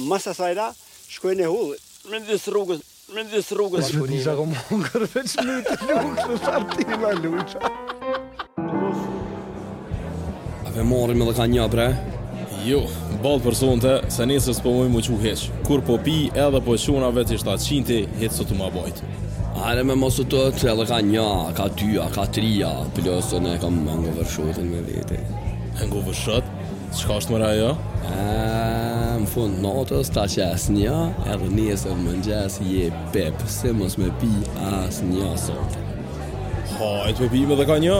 Mas asajna, shkojnë e hullë. Me disë rrugës. Është disha kom hongër veç një të lukë në sartina luqa. A ve morim edhe ka një bre? Jo, balë për sonte, se nesër s'po mojë mu qu heq. Kur po pi edhe po quna vetë i 700, hetë së të ma bajt. Are me mos të edhe ka një, ka dyja, ka trija, plësën e kam hangover-shotin me vete. Hangover-shot? Qka është mëra jo? Më fund natës ta qes një, edhe nesër mëngjes je pep, se mos me pi as një sot. Hajt me pime dhe ka një.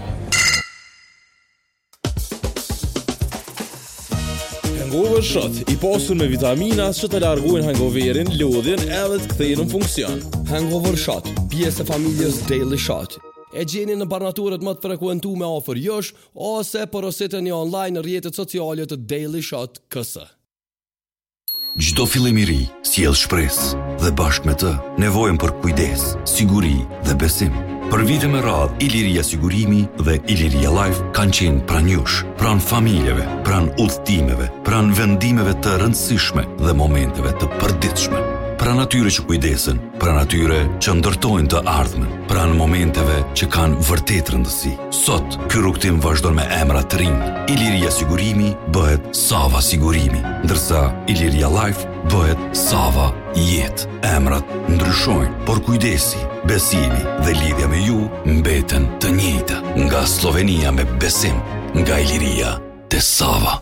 Hangover-shot, i pasur me vitamina që të largojnë hangoverin, lodhin edhe të kthejnë në funksion. Hangover-shot, pjesë e familjes Daily Shot. E gjeni në barnaturët më të frekuentume afër jush, ose porositeni online në rrjetet sociale të Daily Shot KS. Çdo fillim i ri sjell shpresë dhe bashkë me të nevojën për kujdes, siguri dhe besim. Për vite me radhë, Iliria Sigurimi dhe Iliria Life kanë qenë pranë jush, pranë familjeve, pranë udhëtimeve, pranë vendimeve të rëndësishme dhe momenteve të përditshme. Pranë atyre që kujdesen, pranë atyre që ndërtojnë të ardhmen, pranë momenteve që kanë vërtet rëndësi. Sot, ky rrugtim vazhdon me emra të rinj. Iliria Sigurimi bëhet Sava Sigurimi, ndërsa Iliria Life bëhet Sava Jetë. Emrat ndryshojnë, por kujdesi, besimi dhe lidhja me ju mbeten të njëjta. Nga Slovenia me besim, nga Iliria te Sava.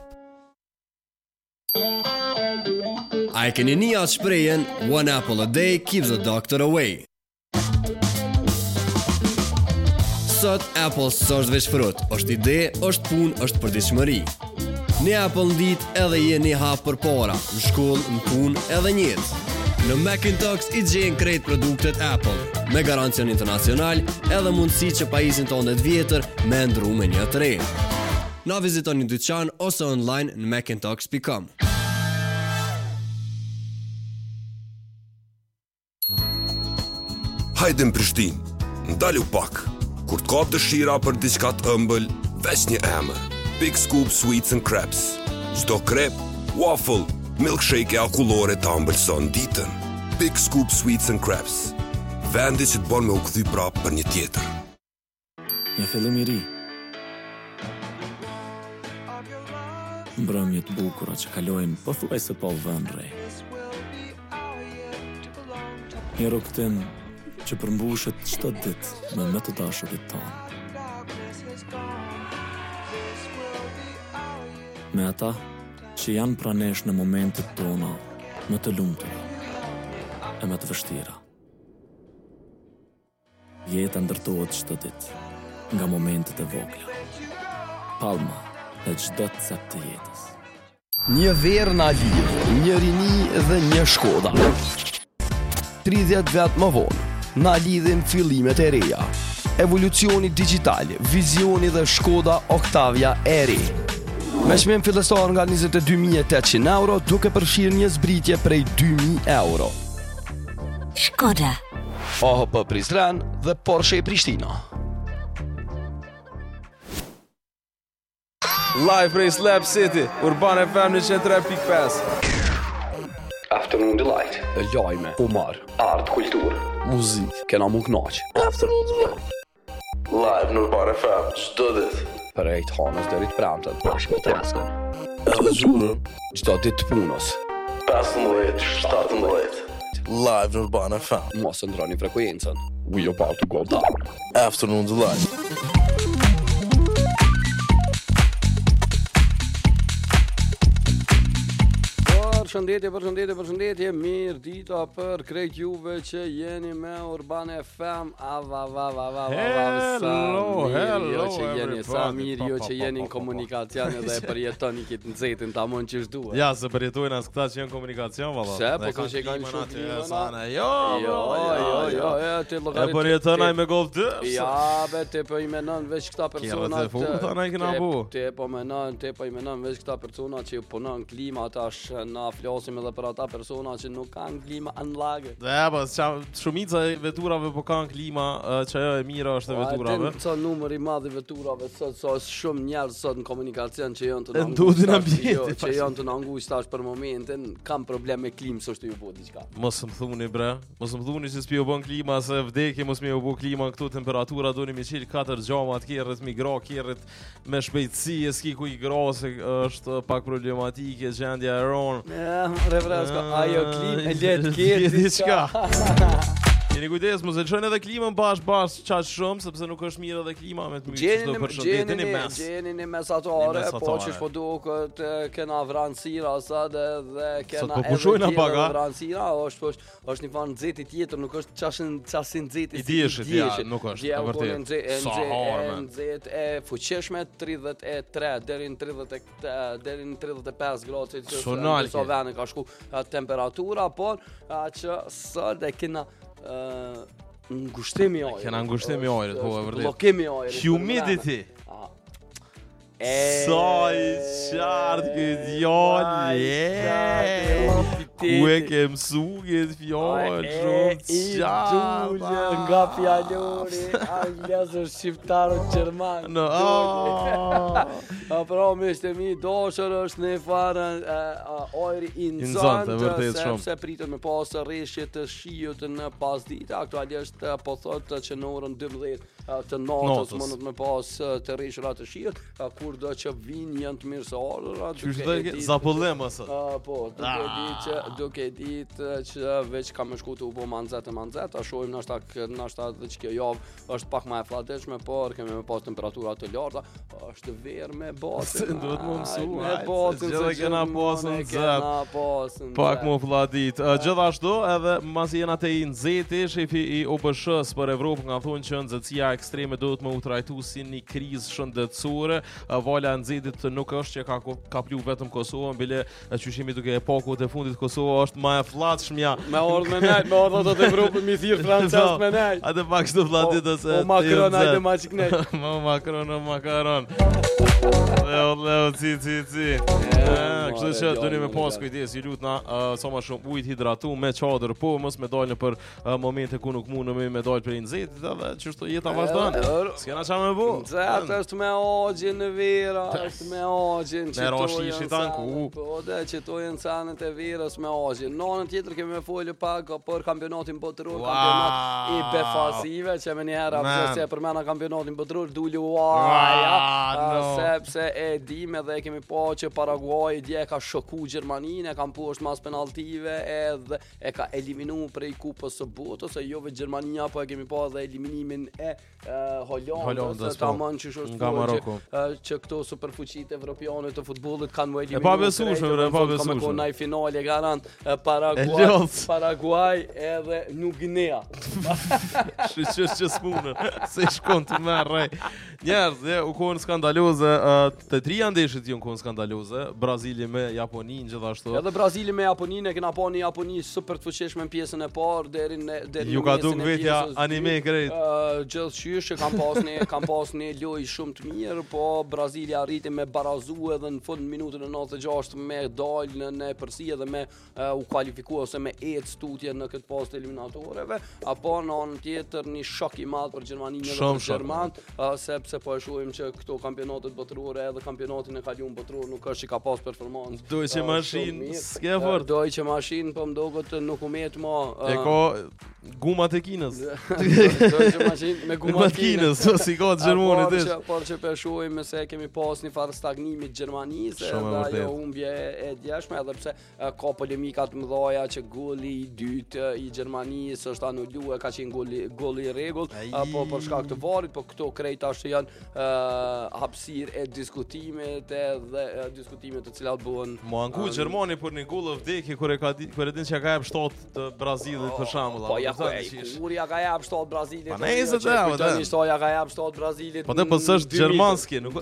A e keni një atë shprejen, one apple a day keeps the doctor away. Sot, Apple s'është veç frut, është ide, është punë, është përditshmëri. Një Apple në ditë edhe je një hap për para, në shkollë, në punë, edhe njëtë. Në Macintosh i gjenë krejt produktet Apple, me garancion internacional edhe mundësi që pajisin tonë të vjetër me ndru me një të re. Na vizitoni në dyqan ose online në macintosh.com. Hajde në Prishtinë, ndalu pak. Kur të kap dëshira për diçka të ëmbël, veç një emër. Big Scoop Sweets and Crepes. Çdo krep, waffle, milkshake e akullore të ëmbëlson ditën. Big Scoop Sweets and Crepes. Vendi që të bën me u kthy prapë për një tjetër. Një fillim i ri. Mbrëmje të bukura që kalojnë pothuajse pa vënë re. Një rrugtim që përmbushet çdo ditë me të dashurit tonë. Me ata që janë pranesh në momentet tona më të lumtura e më të vështira. Jeta ndërtohet çdo ditë nga momentet e vogla. Palma e çdo cep të jetës. Një verë na lidh, një rini dhe një Shkoda. 30 vjet më vonë, na lidhin fillimet e reja. Evolucioni digital, vizioni dhe Shkoda Octavia e re. Me çmim fillestar nga 22.800 euro, duke përfshirë një zbritje prej 2.000 euro. Shkoda. OHP Prizren dhe Porsche Prishtina. Live prej Slap City, Urban FM 103.5. Afternoon Delight. Lajme, humor, art, kulturë, muzikë, kena mu knaqë. Afternoon Delight. Live në Urban FM, çdo ditë. Prej të hanës deri të premten. Bashkë me Teskën. Edhe gjurë. Çdo ditë të punës. 15-17. Live në Urban FM. Mos e ndroni frekuencën. We about to go down. Afternoon Delight. Përshëndetje, mirë dita për krejt juve që jeni me Urban FM. Hello, që jeni sa mirë jo që jeni në komunikacion dhe përjetoni këtë nxehtën tamam që duhet. Ja, se përjetojnë as këta që janë komunikacion, valla. Se, po kanë që kanë shumë. Jo, ti llogarit. E përjeton ai me golf 2? Ja, be te po i menon veç këta persona. Te po i menon veç këta persona që punon klima tash në flasim edhe për ata persona që nuk kanë klima në lagë. Shumica e veturave po kanë klima, që ajo e mira është e veturave. Sa numër i madh i veturave sot, sa shumë njerëz sot në komunikacion që janë të angusht, që janë të angusht tash për momentin, kanë problem me klimë, s'është ju bë diçka. Mos më thuni bre, mos më thuni se s'pi u bën klima se vdekje, mos më u bë klima këtu temperatura doni mi qil 4 gjama të kerrit, mi gra kerrit me shpejtësi, e s'ki ku i gra se është pak problematike gjendja e ronë. Refresko, ajo klimë e letë ketë diçka. Jeni kujdes, mos e çojnë edhe klimën bashkë çaq shumë sepse nuk është mirë edhe klima me të mirë çdo përshëndetje në mes. Gjeni mesatare, po që po duket kena vrancira sa dhe kena edhe vrancira, është një fan nxehti tjetër, nuk është çashin nxehti i dieshit, ja, nuk është, e vërtet. Nxehtë e fuqishme 33 deri në 35 gradë Celsius. Sa vjen ka shku temperatura, por që sot e kena ngushtimi i ajrit. Kena ngushtimi i ajrit, po e vërtet. Blokim i ajrit. Humidity. Sa i qartë këtë djallë. Ku e ke mësu këtë fjallë shumë qartë. Nga fjallori, anglesër shqiptarë Gjerman. Pra mishte mi, doshër është në farë ajri i nëzantë, sepse pritët me pasë reshje të shiut në pas dita. Aktualisht po thotë që në orën 12 të natës mënët me pasë të reshjera të shiut, kur do që vinë janë të mirë se orëra. Qështë dhe zapollem asë? Po, duke ditë që veç ka me shku të u bo manzet, a shojmë nashta dhe që kjo javë është pak ma e fladeshme, por kemi me pas temperaturat të larta, është verë me batën. Duhet më mësu, me batën, se kena pasën zetë, pak më fladit. Gjithashtu edhe mas jena të i nëzeti, shefi i OBSH-s për Evropë nga thonë që nxehtësia ekstreme do të më utrajtu si një krizë shëndetësore, vala nxehtit nuk është që ka plu vetëm Kosovën, bile qyshimi duke epokut e fundit Kosova është ma e flatshmja. Me ordhë me nejt, me ordhë të Evropë mi thirë francesë me nejt. Ate pak shtu flatit ose... O Macron, ajde ma qik nejt. O Macron, o Makaron. Leo, ci. Kështu që doni me pas kujdes, ju lutna, sa ma shumë ujt hidratu me qadër, po mos me dalë në për momente ku nuk mundë me dalë për i nxehtit, edhe qështu jeta vazhdanë. S'kena qa me bu. Nxehtë është me ogjin në vera, është me ogjin. Me rashi shitan ku. Po dhe që to jenë sanët e verës me ogjin. Nonën tjetër kemi me folë pak për kampionatin botëror, kampionat i befasive, që me njëherë se përmena kampionatin botëror, dullu sepse e dim edhe kemi po që Paraguay dje ka shoku Gjermaninë, e kam poshtë mas penaltive edhe e ka eliminu prej kupës së botës, e jove Gjermania, po e kemi po edhe eliminimin e Hollandës, ta mënë që shështë që këto superfuqit evropiane të futbollit kanë më eliminu. E pa besushme, Ka me kona i finale garant Paraguay edhe New Guinea. Shqyqës që s'punë, se shkon të merë. Njerëz, u kohën skandaloze, të trija ndeshit ju në kohën skandaloze, Brazili me Japoninë gjithashtu. Edhe Brazili me Japoninë, e kena pa një Japoni super të fuqeshme në pjesën e parë, deri në ju ka duk vetja anime krejt. Gjithçysh kam pas një lojë shumë të mirë, po Brazili arriti me barazu edhe në fund minutën e 96 me dalë në përsi edhe me u kualifikua ose me ecë tutje në këtë pas të eliminatoreve, apo në anën tjetër një shok i madh për Gjermaninë dhe për Gjermanët, sepse po e shohim që këto kampionatet botërore edhe kampionatin e kaluar botëror nuk është që ka pas performancë. Deutsche Maschine, skefort. Deutsche Maschine po më duket nuk u met më. E ka gumat e Kinës. Deutsche Maschine me gumat e Kinës, si ka të Gjermanit ish. Por që po shohim se kemi pas një farë stagnimi të Gjermanisë, edhe ajo humbje e djeshme, edhe pse ka polemika të mëdha që goli i dytë i Gjermanisë është anuluar, ka qenë goli i rregullt, apo për shkak të varit, po këto krejt tash janë hapësirë e diskutimit edhe diskutimet të cilat bëhen. Mo anku Gjermani për një gol vdekje kur e din që ka jap 7 të Brazilit për shembull. Po ja kur ja ka jap 7 Brazilit. Po nëse do ja ka jap 7 Brazilit. Po po s'është gjermanski, nuk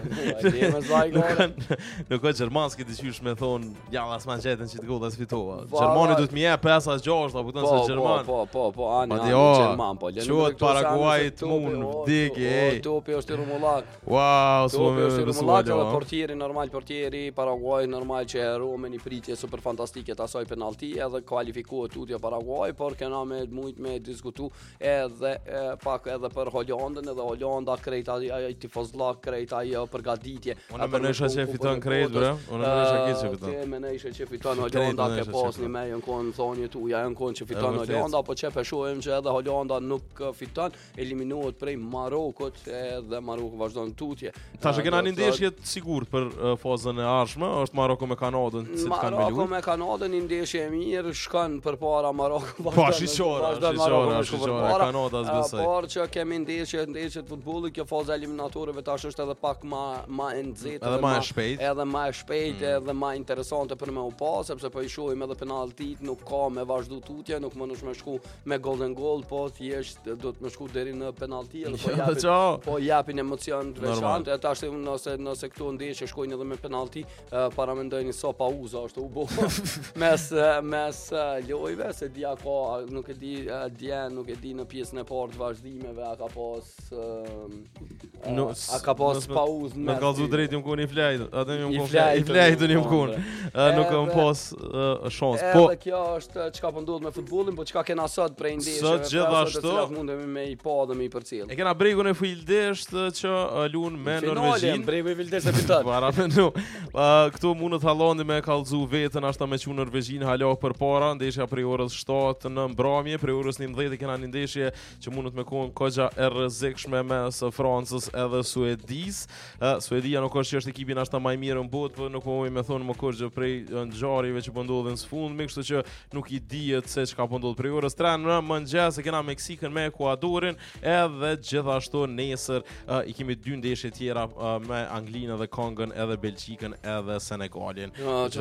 nuk ka gjermanski diçysh me thon ja as ma gjetën që të golla fitova. Gjermani duhet më jep 5-6, apo kupton se Gjerman. Po ani Gjerman po. Quhet Paraguay të mund vdekje. Topi është i rumullak. Wow, topi është i besuar edhe portieri Paraguay normal që hero me një pritje super fantastike të asaj penalti edhe kualifikohet tutje Paraguay, por kena me me diskutu edhe pak edhe për Holandën, edhe Holanda krejt ai tifozllak, krejt ajo përgatitje. Unë mendoj se fiton krejt, bre. Unë mendoj se fiton. Ti mendoj se fiton Holanda ke pasni me janë thonje tuaja, janë që fiton Holanda, po çe shohim që edhe Holanda nuk fiton, eliminohet prej Marokut edhe Maroku vazhdon tutje. Tash kena një ndeshje të sigurt për fazën e ardhshme, është Maroko me Kanadën, si kanë me Maroko me Kanadën, një ndeshje e mirë, shkon përpara Maroku. Po shiçora, Kanada besoj. Por që kemi ndeshje të futbollit, kjo faza eliminatorëve tash është edhe pak më e nxehtë, edhe më e shpejtë, edhe më interesante për me u pa, sepse po i shohim edhe penaltit, nuk ka me vazhdu tutje, nuk mënesh me shku me golden goal, po thjesht do të më shku deri në penalti edhe po japin emocion të veçantë. Tash nëse këtu ndeshje shkojnë edhe me penalti, para mendoj një so pauza është u bë mes lojëve, se dia ka, nuk e di në pjesën e parë të vazhdimeve a ka pas pauzë. Në kallzu drejt jam koni flajt, atë jam kon. Nuk kam pas shans. Po kjo është çka po ndodh me futbollin, po çka kena sot prej ndeshjeve. Sot gjithashtu mundemi me i pa dhe me i përcjell. E kena bregun e Fildesht që luan me Norvegjin. Bregu i Fildesht e fiton. Para mendu. Këtu mundet Hollandi me kallzu vetën ashta me çu Norvegjin hala përpara, ndeshja prej orës 7 në mbrëmje, prej orës 19 kena një ndeshje që mundet me qenë kogja e rrezikshme mes Francës edhe Suedis. Suedia nuk është që ekipi ashta më i mirë në botë, por nuk mundemi me thonë më kurrë prej ngjarjeve që po ndodhin së fundmi, kështu që nuk i dihet se çka po ndodh prej orës 3 në mëngjes, e kena Meksikën me Ekuadorin, edhe gjithashtu nesër i kemi dy ndeshje tjera me Anglinë dhe Kongon, edhe Belgjikën edhe Senegalin.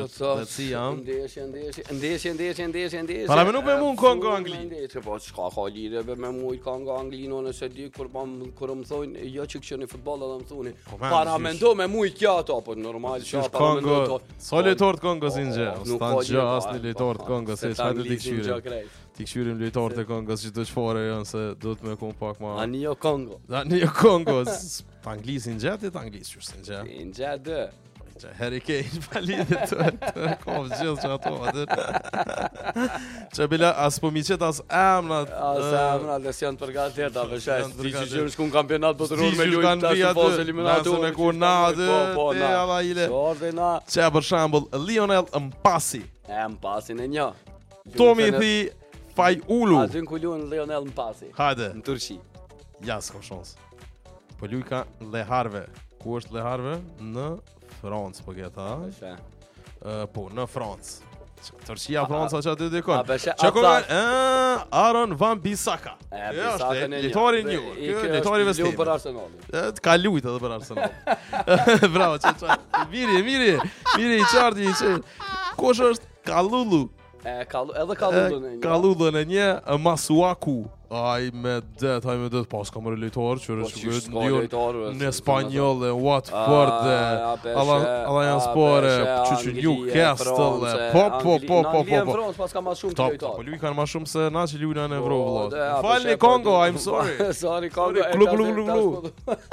Ndeshje. Para më nuk me mund Kongo Angli. Po çka ka lidhje me mujt Kongo Anglinë, nëse di kur më thonë jo që këshoni futboll edhe më thoni. Para mendo me mujt kjo ato, po normal që Kongo. Sa lojtar të Kongos inje, stan gjast në lojtar të Kongos, se çfarë do të këshyrim. Ti këshyrim lojtar të Kongos që do të çfarë janë se do të më kon pak më. Anio Kongo. Anglisë injetit, anglisë qështë injet. Injet dë. Harry Kane, palidhe të kovë gjithë që ato, që bila as po mi qëtë as emnat. As emnat, dhe si janë përgatit, a vëshaj, ti që qërë shku në kampionat botëror me lujtë, ta së fazë eliminatorë. Nëse me kur nadë, te ala ile. Që për shambull, Lionel Mpasi. Mpasi në një. Tomi thi Fajulu. A ty në kullu në Lionel Mpasi. Hajde. Në Turqi. Ja, s'kom shans. Po luj ka Leharve. Ku është Leharve? Në Francë, po këta. Po, në Francë. Turqia, Franca që aty dikon. Që ku nga Aron Van Bissaka. Bissaka në një. Litari një. Litari vestimi. Për Arsenal. Ka lujt edhe për Arsenal. Bravo, që. Miri, i qarti. Kush është Kalulu? Edhe Kalulu në një Masuaku. Aj me det, pas ka më relojtar që është në Spanjol, Watford, Allianz Spore, që Newcastle, po. Në Francë pas ka ma shumë të lojtar. Po luj kanë ma shumë se na që lujna në Evropë. Falni Kongo, I'm sorry. Sorry Kongo. Glu.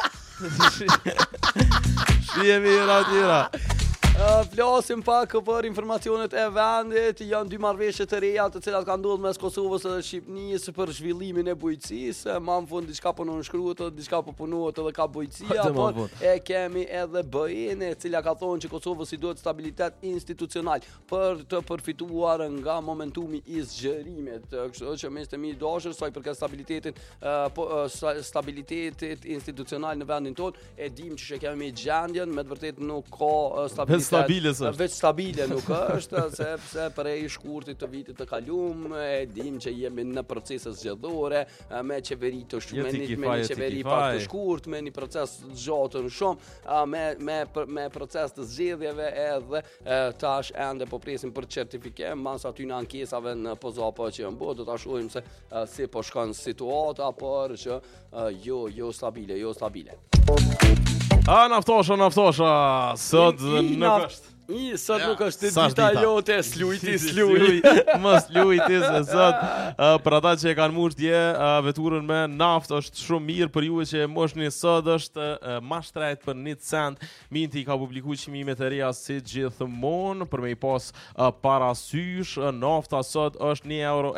Shihemi era tjera. Flasim pak për informacionet e vendit. Janë dy marrëveshje të reja të cilat kanë ndodhur mes Kosovës dhe Shqipërisë për zhvillimin e bujqësisë. Më në fund diçka po nënshkruhet, diçka po punohet edhe ka bujqësia, por e kemi edhe BE-n e cila ka thonë që Kosovës i duhet stabilitet institucional për të përfituar nga momentumi i zgjerimit. Kështu që mes të mi dashur sa i përket stabilitetit institucional në vendin tonë, e dim që kemi gjendjen, me të vërtetë nuk ka stabilitet. Veç stabile nuk është, sepse prej shkurtit të vitit të kalum, e dim që jemi në procese zgjedhore, me qeveri të shmenit, me një qeveri pak të shkurt, me një proces gjatën shumë, me proces të zgjedhjeve edhe tash ende po presim për certifikim, mas aty në ankesave në pozapa që janë bërë, do ta shohim se si po shkon situata, por që jo stabile. Naftosha, sot nuk është. Sot nuk është dita jote, sluj. Mos lujti se sot për ata që e kanë mush dje veturën me naftë është shumë mirë, për ju që moshni sot është ma shtrejt për 1 cent. Minti ka publikuar çmimet e reja si gjithmonë për me i pas parasysh. Nafta sot është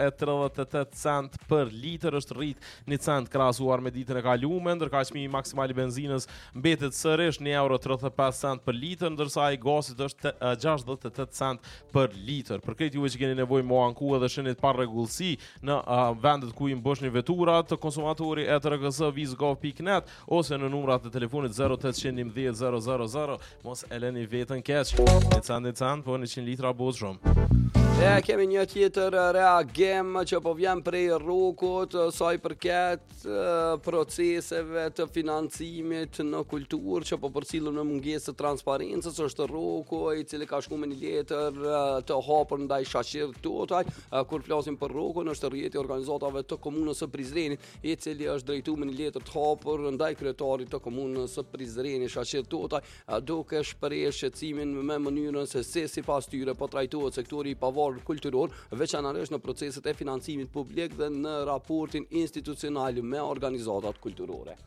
€1.38 për litër, është rrit 1 cent krahasuar me ditën e kaluar, ndërka çmimi maksimal i benzinës mbetet sërish €1.35 për litër, ndërsa i gasit është 68 cent për litër. Për këtë juve që keni nevojë mo anku edhe shenit pa rregullsi në vendet ku i mboshni veturat, konsumatori @rgs.gov.net ose në numrat e telefonit 0811 000, mos e lëni veten keq. 1 cent, po 100 litra boz shumë. Kemi një tjetër reagim që po vjen prej rrokut sa i përket proceseve të financimit në kulturë që po përcillen në mungesë të transparencës. Është rroku i cili ka shkuar me një letër të hapur ndaj shaqirët totaj. Kur flasim për rrokun, është rrjeti i organizatave të komunës së Prizrenit, i cili është drejtuar me një letër të hapur ndaj kryetarit të komunës së Prizrenit, shaqir totaj, duke shprehur shqetësimin me mënyrën se sipas tyre po trajtohet sektori i pavarur kulturor, veçanërisht në proceset e financimit publik dhe në raportin institucional me organizatat kulturore.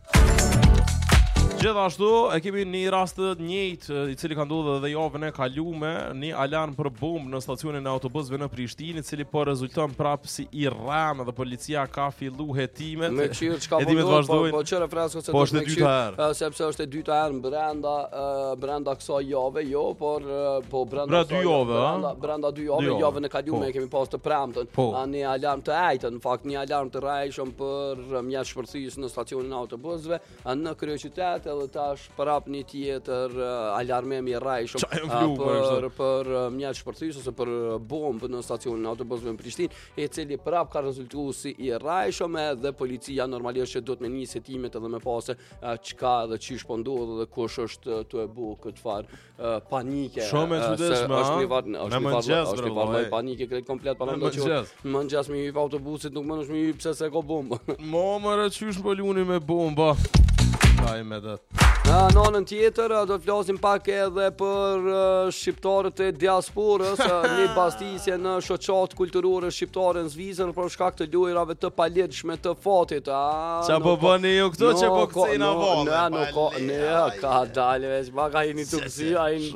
Gjithashtu e kemi një rast të njëjtë i cili ka ndodhur edhe javën e kaluar, një alarm për bombë në stacionin e autobusëve në Prishtinë, i cili po rezulton prapë si i rrem dhe policia ka filluar hetimet. Me qyrë çka po vazhdojnë. Po çfarë fresko se është e dyta herë, sepse është e dyta herë brenda kësaj jave, po brenda 2 jave, brenda 2 jave, javën e kaluar kemi pas të premtën, një alarm të ajtë, në fakt një alarm të rrejshëm për mjet shpërthys në stacionin e autobusëve në kryeqytet. Edhe tash prap një tjetër alarmim i rrajshëm për mjet shpërthys ose për bombë në stacionin e autobusëve në Prishtinë, i cili prap ka rezultuar si i rrajshëm, edhe policia normalisht që do të nisë hetimet edhe me pasë çka dhe çish po ndodh dhe kush është të e bu këtë farë panike. Shumë e çuditshme, është një farë panike krejt komplet para mëngjes me hyp autobusit nuk mënesh me hyp pse se ka bombë. Momër çysh po luni me bomba. Në anën tjetër do të flasim pak edhe për shqiptarët e diasporës, një bastisje në shoqatë kulturore shqiptare në Zvicër për shkak të lojrave të paligjshme të fatit. Qa po bëni ju këto që po kthejnë avallë? Ka dalë veç, baka jeni të kësi, a jeni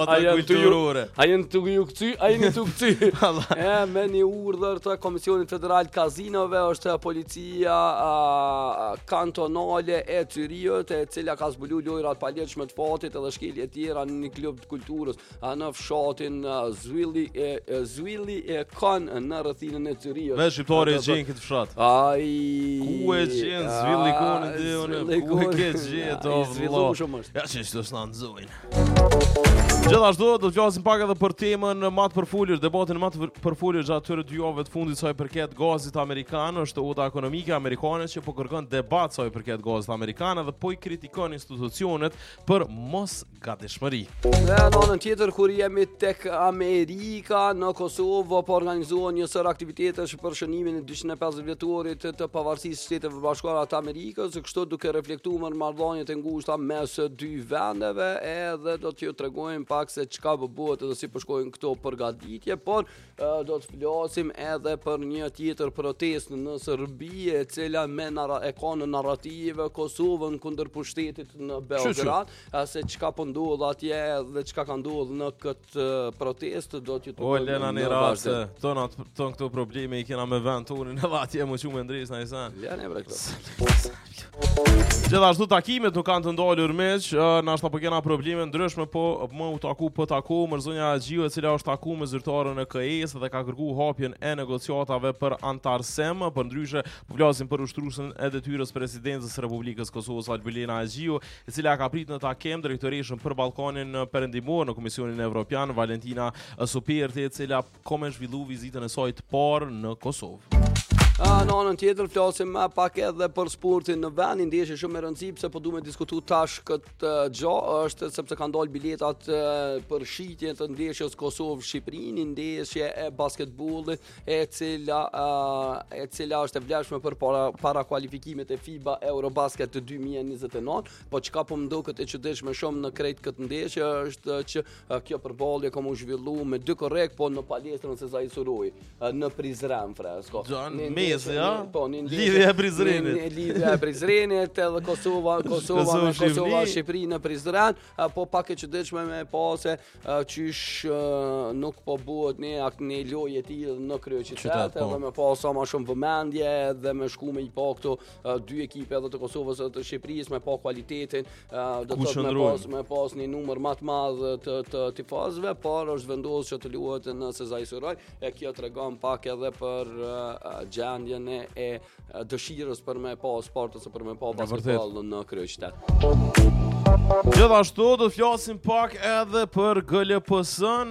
të kësi. Me një urdhër të Komisionit Federal Kazinove është policia kantonale e Tyriut, e cila ka zbulu lojrat paligjshme të fatit edhe shkelje tjera në një klub të kulturës në fshatin Zwilli e Kan në rrethinën e Tyriut. Vetë shqiptari e gjen këtë fshat. Ku e gjen Zwilli Kan? Ku e ke gjen o vëlla? Ja që çdo s'na nxojnë. Gjithashtu do të flasim pak edhe për temën më të përfolur, debatin më të përfolur gjatë këtyre 2 javëve të fundit sa i përket gazit amerikan, është Oda Ekonomike amerikane që po kërkon debat sa i përket gazit amerikan dhe po i kritikon institucionet për mos gatishmëri. Në anën tjetër, kur jemi tek Amerika, në Kosovë po organizohen një sër aktivitetesh për shënimin e 250 vjetorit të pavarësisë së Shtetit Bashkuara të Amerikës, kështu duke reflektuar marrëdhëniet e ngushta mes 2 vendeve, edhe do t'ju tregojmë pak se çka po bëhet edhe si po shkojnë këto përgatitje, por do të flasim edhe për një tjetër protestë në Serbi, e cila e ka në narrative Kosovën kundër pushtetit në Beograd, se çka po ndodh atje dhe çka ka ndodhur në këtë protestë do t'ju tregoj. Lena në raste, ton këto probleme i kena me vend tonin edhe atje më shumë ndrisë na i san. Lena bre këto. Gjithashtu takimet nuk kanë të ndalur miq, nashta po kena probleme ndryshme, po më u taku mërzonja Agjiu, e cila është taku me zyrtarën e KE-s dhe ka kërkuar hapjen e negociatave për Antarsem. Përndryshe po flasim për ushtrusjen e detyrës presidentës së Republikës Kosovës Albulena Agjiu, e cila ka prit në takim drejtoreshën për Ballkanin Perëndimor në Komisionin Evropian Valentina Superti, e cila ka zhvilluar vizitën e saj të parë në Kosovë. Në anën tjetër flasim më pak edhe për sportin në vend, ndeshje shumë e rëndësishme pse po duam të diskutojmë tash këtë gjë, është sepse kanë dalë biletat për shitjen të ndeshjes Kosovë-Shqipëri, ndeshje e basketbollit e cila është e vlefshme për para kualifikimet e FIBA Eurobasket të 2029, po çka po më duket e çuditshme shumë në krejt këtë ndeshje është që kjo përballje ka u zhvilluar me dy korrekt, po në palestrën Sezai Suroi, në Prizren fresko. Mezi, ja? Po, lidhja e Prizrenit. Lidhja e Prizrenit, edhe Kosova, Shqipëri në Prizren, po pak e çuditshme me pase qysh nuk po bëhet një lojë e tillë në kryeqytet, edhe me pas sa më shumë vëmendje dhe me shku me i pa këto dy ekipe edhe të Kosovës dhe të Shqipërisë me pa kualitetin, do të thotë me pas një numër më të madh të tifozëve, por është vendosur që të luhet në Sezai Suroi, e kjo tregon pak edhe për gjendjen e dëshirës për me pa sport ose për me pa basketball në kryeqytet. Gjithashtu do të flasim pak edhe për GLPS-n.